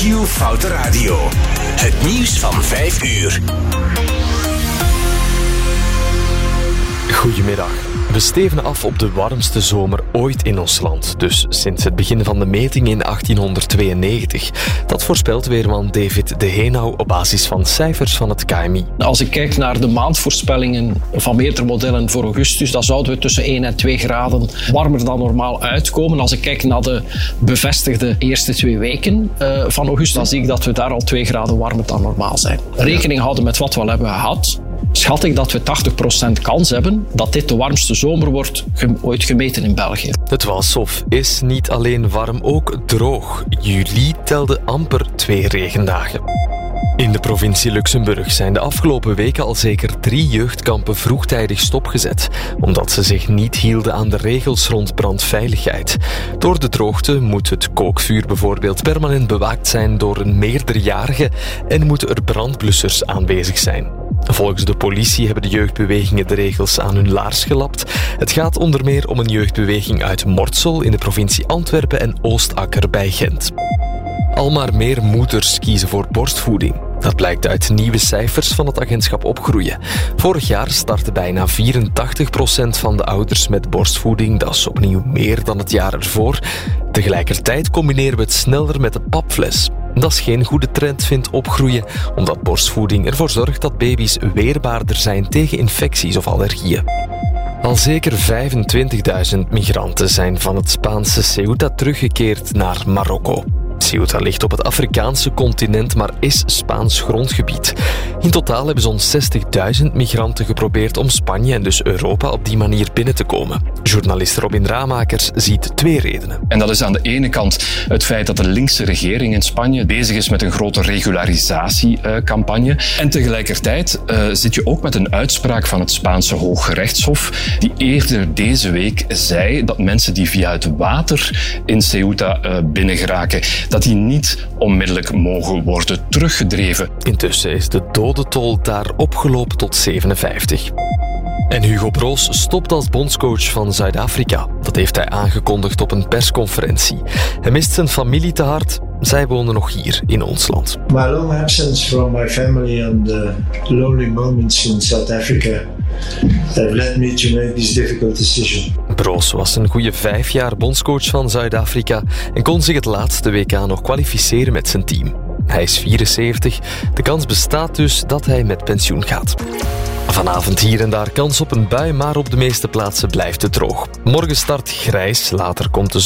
Giel Foute Radio. Het nieuws van 5 uur. Goedemiddag. We steven af op de warmste zomer ooit in ons land. Dus sinds het begin van de meting in 1892. Dat voorspelt weerman David de Heenau op basis van cijfers van het KMI. Als ik kijk naar de maandvoorspellingen van meerdere modellen voor augustus, dan zouden we tussen 1 en 2 graden warmer dan normaal uitkomen. Als ik kijk naar de bevestigde eerste 2 weken van augustus, dan zie ik dat we daar al 2 graden warmer dan normaal zijn. Rekening houden met wat we al hebben gehad, schat ik dat we 80% kans hebben dat dit de warmste zomer wordt ooit gemeten in België. Het was of is niet alleen warm, ook droog. Juli telde amper 2 regendagen. In de provincie Luxemburg zijn de afgelopen weken al zeker 3 jeugdkampen vroegtijdig stopgezet, omdat ze zich niet hielden aan de regels rond brandveiligheid. Door de droogte moet het kookvuur bijvoorbeeld permanent bewaakt zijn door een meerderjarige en moeten er brandblussers aanwezig zijn. Volgens de politie hebben de jeugdbewegingen de regels aan hun laars gelapt. Het gaat onder meer om een jeugdbeweging uit Mortsel in de provincie Antwerpen en Oostakker bij Gent. Al maar meer moeders kiezen voor borstvoeding. Dat blijkt uit nieuwe cijfers van het agentschap Opgroeien. Vorig jaar startte bijna 84% van de ouders met borstvoeding. Dat is opnieuw meer dan het jaar ervoor. Tegelijkertijd combineren we het sneller met de papfles. Dat is geen goede trend, vindt Opgroeien, omdat borstvoeding ervoor zorgt dat baby's weerbaarder zijn tegen infecties of allergieën. Al zeker 25.000 migranten zijn van het Spaanse Ceuta teruggekeerd naar Marokko. Ceuta ligt op het Afrikaanse continent, maar is Spaans grondgebied. In totaal hebben zo'n 60.000 migranten geprobeerd om Spanje en dus Europa op die manier binnen te komen. Journalist Robin Ramakers ziet 2 redenen. En dat is aan de ene kant het feit dat de linkse regering in Spanje bezig is met een grote regularisatiecampagne. En tegelijkertijd zit je ook met een uitspraak van het Spaanse Hooggerechtshof, die eerder deze week zei dat mensen die via het water in Ceuta binnengeraken, dat die niet onmiddellijk mogen worden teruggedreven. Intussen is de dodentol daar opgelopen tot 57. En Hugo Broos stopt als bondscoach van Zuid-Afrika. Dat heeft hij aangekondigd op een persconferentie. Hij mist zijn familie te hard. Zij wonen nog hier in ons land. My long absence from my family and the lonely moments in South Africa have led me to make this difficult decision. Broos was een goede 5 jaar bondscoach van Zuid-Afrika en kon zich het laatste WK nog kwalificeren met zijn team. Hij is 74. De kans bestaat dus dat hij met pensioen gaat. Vanavond hier en daar kans op een bui, maar op de meeste plaatsen blijft het droog. Morgen start grijs, later komt de